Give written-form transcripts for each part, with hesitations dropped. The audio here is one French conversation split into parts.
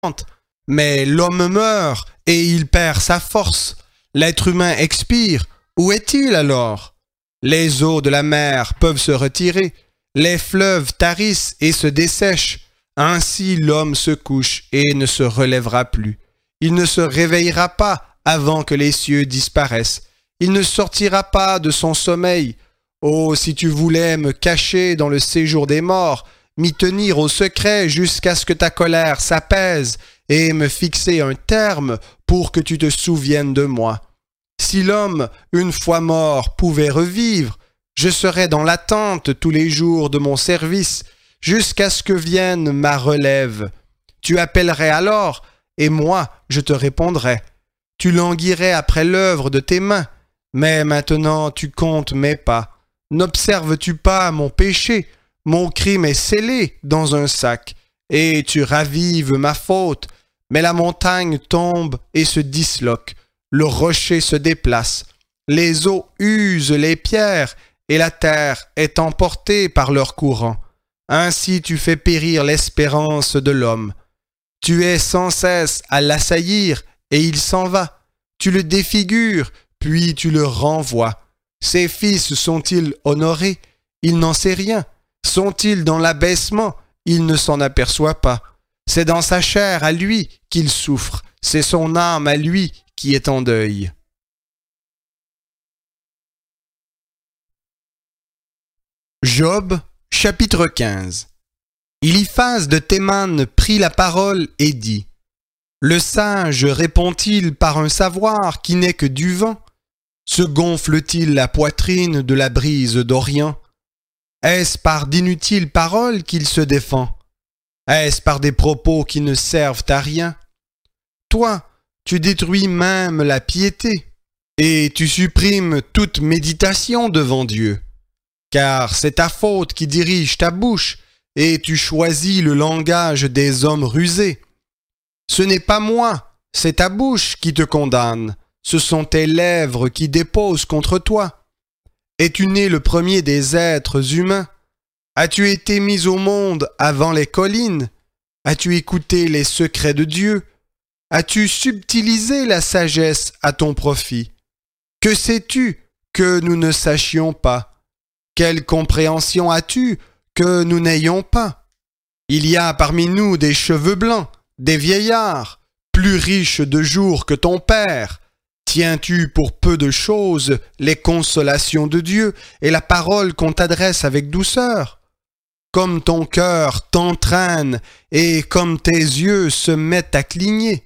Mais l'homme meurt et il perd sa force. L'être humain expire. Où est-il alors? Les eaux de la mer peuvent se retirer. Les fleuves tarissent et se dessèchent. Ainsi l'homme se couche et ne se relèvera plus. Il ne se réveillera pas avant que les cieux disparaissent. Il ne sortira pas de son sommeil. Oh, si tu voulais me cacher dans le séjour des morts, m'y tenir au secret jusqu'à ce que ta colère s'apaise et me fixer un terme pour que tu te souviennes de moi. Si l'homme, une fois mort, pouvait revivre, je serais dans l'attente tous les jours de mon service, jusqu'à ce que vienne ma relève. Tu appellerais alors, et moi, je te répondrais. Tu languirais après l'œuvre de tes mains, mais maintenant tu comptes mes pas. N'observes-tu pas mon péché? Mon crime est scellé dans un sac, et tu ravives ma faute. Mais la montagne tombe et se disloque, le rocher se déplace, les eaux usent les pierres, et la terre est emportée par leur courant. Ainsi tu fais périr l'espérance de l'homme. Tu es sans cesse à l'assaillir, et il s'en va. Tu le défigures, puis tu le renvoies. Ses fils sont-ils honorés? Il n'en sait rien. Sont-ils dans l'abaissement? Il ne s'en aperçoit pas. C'est dans sa chair à lui qu'il souffre. C'est son âme à lui qui est en deuil. Job, chapitre 15. Eliphaz de Théman prit la parole et dit: Le sage répond-il par un savoir qui n'est que du vent? Se gonfle-t-il la poitrine de la brise d'Orient? Est-ce par d'inutiles paroles qu'il se défend? Est-ce par des propos qui ne servent à rien? Toi, tu détruis même la piété, et tu supprimes toute méditation devant Dieu. Car c'est ta faute qui dirige ta bouche, et tu choisis le langage des hommes rusés. Ce n'est pas moi, c'est ta bouche qui te condamne. Ce sont tes lèvres qui déposent contre toi. Es-tu né le premier des êtres humains? As-tu été mis au monde avant les collines? As-tu écouté les secrets de Dieu? As-tu subtilisé la sagesse à ton profit? Que sais-tu que nous ne sachions pas? Quelle compréhension as-tu que nous n'ayons pas? Il y a parmi nous des cheveux blancs, des vieillards, plus riches de jours que ton père. Tiens-tu pour peu de choses les consolations de Dieu et la parole qu'on t'adresse avec douceur? Comme ton cœur t'entraîne et comme tes yeux se mettent à cligner.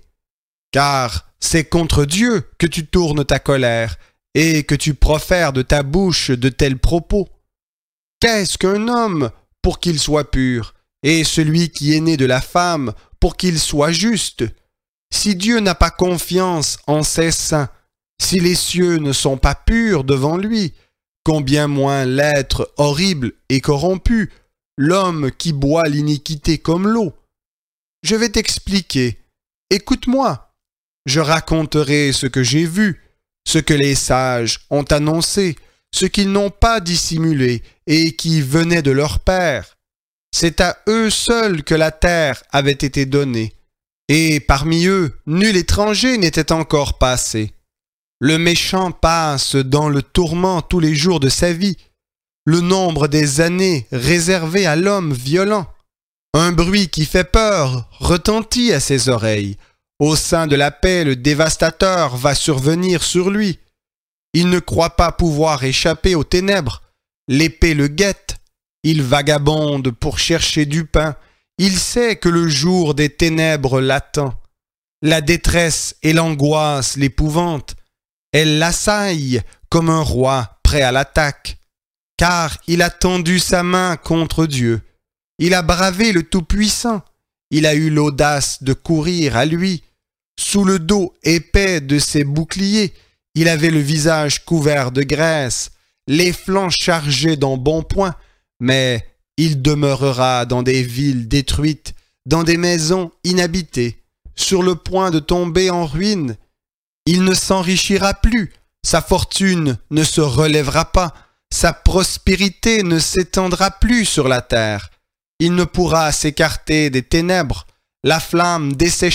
Car c'est contre Dieu que tu tournes ta colère et que tu profères de ta bouche de tels propos. Qu'est-ce qu'un homme pour qu'il soit pur, et celui qui est né de la femme pour qu'il soit juste? Si Dieu n'a pas confiance en ses saints, si les cieux ne sont pas purs devant lui, combien moins l'être horrible et corrompu, l'homme qui boit l'iniquité comme l'eau? Je vais t'expliquer. Écoute-moi. Je raconterai ce que j'ai vu, ce que les sages ont annoncé, ce qu'ils n'ont pas dissimulé et qui venait de leur père. C'est à eux seuls que la terre avait été donnée, et parmi eux, nul étranger n'était encore passé. Le méchant passe dans le tourment tous les jours de sa vie, le nombre des années réservées à l'homme violent. Un bruit qui fait peur retentit à ses oreilles. Au sein de la paix, le dévastateur va survenir sur lui. Il ne croit pas pouvoir échapper aux ténèbres. L'épée le guette. Il vagabonde pour chercher du pain. Il sait que le jour des ténèbres l'attend. La détresse et l'angoisse l'épouvantent. Elle l'assaille comme un roi prêt à l'attaque. Car il a tendu sa main contre Dieu. Il a bravé le Tout-Puissant. Il a eu l'audace de courir à lui. Sous le dos épais de ses boucliers, il avait le visage couvert de graisse, les flancs chargés d'embonpoint, mais il demeurera dans des villes détruites, dans des maisons inhabitées, sur le point de tomber en ruine. Il ne s'enrichira plus, sa fortune ne se relèvera pas, sa prospérité ne s'étendra plus sur la terre. Il ne pourra s'écarter des ténèbres, la flamme dessécha